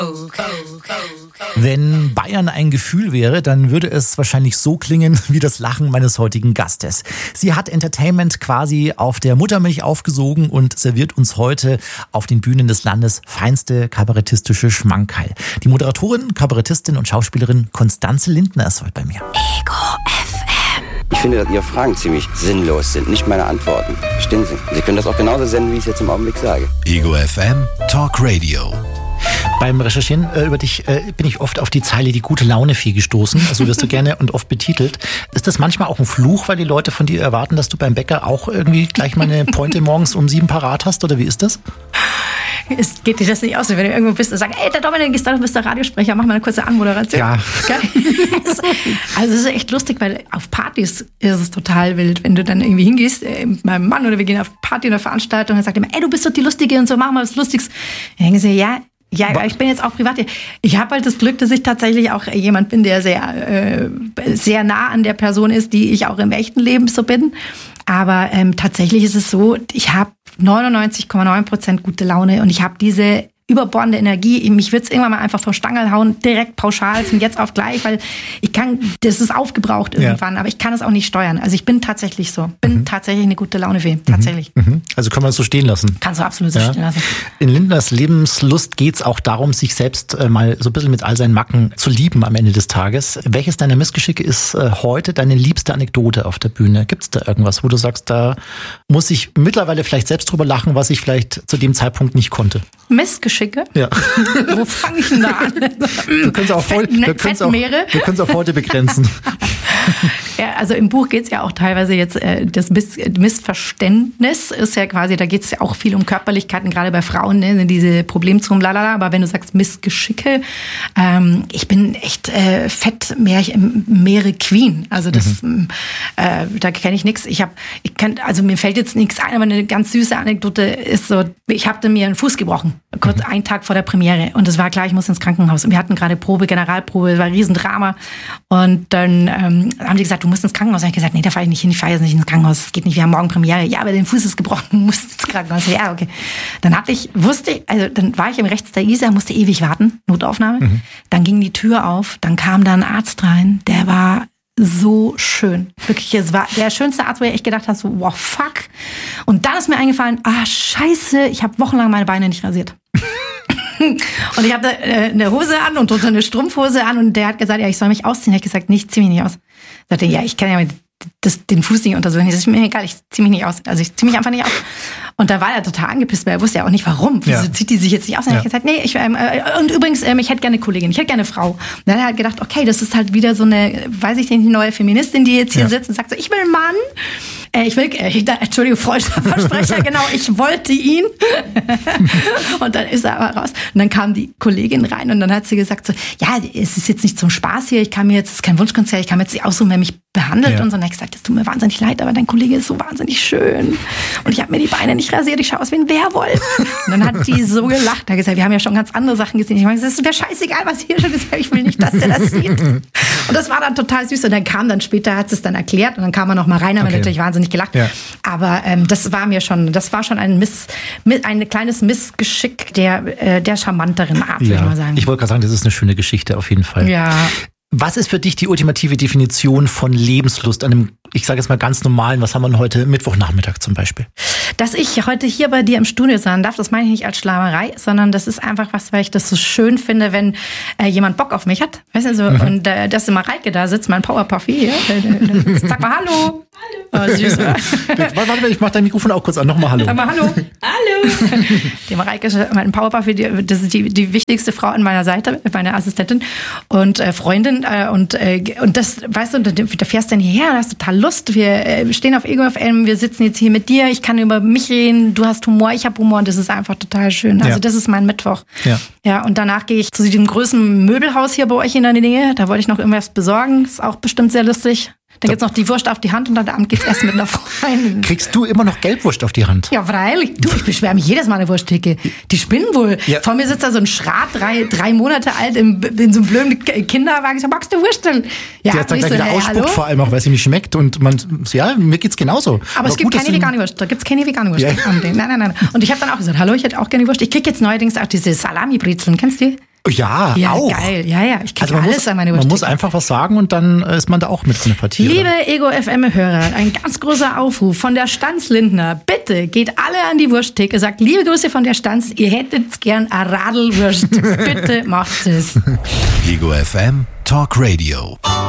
Wenn Bayern ein Gefühl wäre, dann würde es wahrscheinlich so klingen wie das Lachen meines heutigen Gastes. Sie hat Entertainment quasi auf der Muttermilch aufgesogen und serviert uns heute auf den Bühnen des Landes feinste kabarettistische Schmankerl. Die Moderatorin, Kabarettistin und Schauspielerin Constanze Lindner ist heute bei mir. Ego FM. Ich finde, dass Ihre Fragen ziemlich sinnlos sind, nicht meine Antworten. Verstehen Sie? Sie können das auch genauso senden, wie ich es jetzt im Augenblick sage. Ego FM Talk Radio. Beim Recherchieren über dich bin ich oft auf die Zeile die gute Laune-Fee gestoßen. So wirst du gerne und oft betitelt. Ist das manchmal auch ein Fluch, weil die Leute von dir erwarten, dass du beim Bäcker auch irgendwie gleich mal eine Pointe morgens um 7 parat hast? Oder wie ist das? Es geht dir das nicht aus, wenn du irgendwo bist und sagst, ey, der Dominik ist da, du bist der Radiosprecher, mach mal eine kurze Anmoderation. Ja. Also es ist echt lustig, weil auf Partys ist es total wild, wenn du dann irgendwie hingehst, mit meinem Mann oder wir gehen auf Party oder Veranstaltung und er sagt immer, ey, du bist doch die Lustige und so, mach mal was Lustiges. Dann denken sie, ja, ich bin jetzt auch privat. Ich habe halt das Glück, dass ich tatsächlich auch jemand bin, der sehr nah an der Person ist, die ich auch im echten Leben so bin. Aber tatsächlich ist es so, ich habe 99,9% gute Laune und ich habe diese überbordende Energie. Mich wird's irgendwann mal einfach vom Stangel hauen, direkt pauschal von jetzt auf gleich, weil das ist aufgebraucht irgendwann, aber ich kann es auch nicht steuern. Also ich bin tatsächlich so. Tatsächlich eine gute Laune-Fee. Tatsächlich. Also kann man es so stehen lassen. Kannst du absolut so stehen lassen. In Lindners Lebenslust geht's auch darum, sich selbst mal so ein bisschen mit all seinen Macken zu lieben am Ende des Tages. Welches deiner Missgeschicke ist heute deine liebste Anekdote auf der Bühne? Gibt's da irgendwas, wo du sagst, da muss ich mittlerweile vielleicht selbst drüber lachen, was ich vielleicht zu dem Zeitpunkt nicht konnte? Missgeschicke? Ja. Wo fange ich denn da an? Wir können es auch heute begrenzen. Ja, also im Buch geht es ja auch teilweise jetzt, das Missverständnis ist ja quasi, da geht es ja auch viel um Körperlichkeiten, gerade bei Frauen, ne, diese Problemzonen, lalala, aber wenn du sagst Missgeschicke, ich bin echt Meere Queen, also das, da kenne ich nichts. Also mir fällt jetzt nichts ein, aber eine ganz süße Anekdote ist so, ich hatte mir einen Fuß gebrochen, kurz einen Tag vor der Premiere und es war klar, ich muss ins Krankenhaus und wir hatten gerade Generalprobe, es war ein Riesendrama und dann haben die gesagt, du musst ins Krankenhaus. Und ich habe gesagt, nee, da fahre ich nicht hin, ich fahre jetzt nicht ins Krankenhaus, es geht nicht, wir haben morgen Premiere. Ja, aber dein Fuß ist gebrochen, du musst ins Krankenhaus. Ja, okay. Dann war ich im rechts der Isar, musste ewig warten, Notaufnahme. Dann ging die Tür auf, dann kam da ein Arzt rein, der war so schön. Wirklich, es war der schönste Arzt, wo ich echt gedacht habe, so, wow, fuck. Und dann ist mir eingefallen, scheiße, ich habe wochenlang meine Beine nicht rasiert. Und ich hatte eine Hose an und drunter eine Strumpfhose an und der hat gesagt, ja, ich soll mich ausziehen. Da habe ich gesagt, nee, ich zieh mich nicht aus. Er sagte, ja, ich kann ja den Fuß nicht untersuchen. Das ist mir egal, ich zieh mich nicht aus. Also ich zieh mich einfach nicht aus. Und da war er total angepisst, weil er wusste ja auch nicht, warum. Wieso zieht die sich jetzt nicht aus? Und ich habe gesagt, nee, und übrigens, ich hätte gerne eine Kollegin, ich hätte gerne eine Frau. Und dann hat er halt gedacht, okay, das ist halt wieder so eine, weiß ich nicht, neue Feministin, die jetzt hier sitzt und sagt so, ich will einen Mann. Entschuldigung, Versprecher, genau, ich wollte ihn. Und dann ist er aber raus. Und dann kam die Kollegin rein und dann hat sie gesagt so, ja, es ist jetzt nicht zum Spaß hier, es ist kein Wunschkonzert, ich kann mir jetzt nicht aussuchen, wer mich behandelt. Und so. Und dann habe ich gesagt, das tut mir wahnsinnig leid, aber dein Kollege ist so wahnsinnig schön. Und ich habe mir die Beine nicht rasiert, ich schaue aus wie ein Werwolf. Und dann hat die so gelacht, da hat gesagt, wir haben ja schon ganz andere Sachen gesehen. Ich meine, es ist mir scheißegal, was hier schon ist, ich will nicht, dass der das sieht. Und das war dann total süß. Und dann später hat sie es dann erklärt und dann kam er noch mal rein, aber natürlich wahnsinnig gelacht. Ja. Aber das war schon ein kleines Missgeschick der charmanteren Art, würde ich mal sagen. Ich wollte gerade sagen, das ist eine schöne Geschichte auf jeden Fall. Ja. Was ist für dich die ultimative Definition von Lebenslust an einem, ich sage jetzt mal ganz normalen, was haben wir denn heute, Mittwochnachmittag zum Beispiel? Dass ich heute hier bei dir im Studio sein darf, das meine ich nicht als Schleimerei, sondern das ist einfach was, weil ich das so schön finde, wenn jemand Bock auf mich hat. Weißt du, so, und dass der Mareike da sitzt, mein Powerpuffy hier. Sag mal Hallo. Hallo. Oh, süß, oder? Warte, ich mach dein Mikrofon auch kurz an. Nochmal Hallo. Sag mal Hallo. Hallo. Die Mareike ist mein Powerpuffy, das ist die wichtigste Frau an meiner Seite, meine Assistentin und Freundin. Und das, weißt du, da fährst du dann hierher, da hast total Lust. Wir stehen auf Ego FM, wir sitzen jetzt hier mit dir, ich kann über mich reden, du hast Humor, ich habe Humor und das ist einfach total schön. Also das ist mein Mittwoch. Ja, und danach gehe ich zu diesem größten Möbelhaus hier bei euch in der Nähe. Da wollte ich noch irgendwas besorgen, ist auch bestimmt sehr lustig. Dann gibt's noch die Wurst auf die Hand und dann am Abend geht's erst mit einer Freundin. Kriegst du immer noch Gelbwurst auf die Hand? Ja, freilich. Du, ich beschwere mich jedes Mal eine Wursttheke. Die spinnen wohl. Ja. Vor mir sitzt da so ein Schrat, drei Monate alt, in so einem blöden Kinderwagen. Ich sag, magst du Wursteln? Ja, die hat dann gleich wieder ausspuckt, vor allem auch, weil sie nicht schmeckt. Und mir geht's genauso. Aber es gibt keine vegane Wurst. Da gibt's keine vegane Wurst. Ja. Nein. Und ich habe dann auch gesagt, hallo, ich hätte auch gerne Wurst. Ich krieg jetzt neuerdings auch diese Salami-Brezeln. Kennst du die? Ja, Ja, auch. geil. Ja, ich kriege Man alles muss, an meine man Wurst. muss einfach was sagen und dann ist man da auch mit von der Partie. Liebe oder? Ego-FM-Hörer, ein ganz großer Aufruf von der Stanz-Lindner. Bitte geht alle an die Wursttheke, sagt liebe Grüße von der Stanz, ihr hättet gern eine Radlwurst. Bitte macht es. Ego FM Talk Radio.